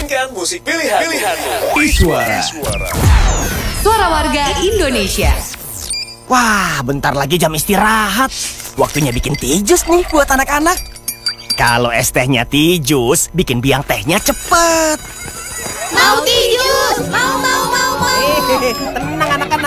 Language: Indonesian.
Mainkan musik pilihanmu. Iswara. Suara warga Indonesia. Wah, bentar lagi jam istirahat. Waktunya bikin teh jus nih buat anak-anak. Kalau es tehnya teh jus, bikin biang tehnya cepet. Mau teh jus, mau. Tenang anak-anak.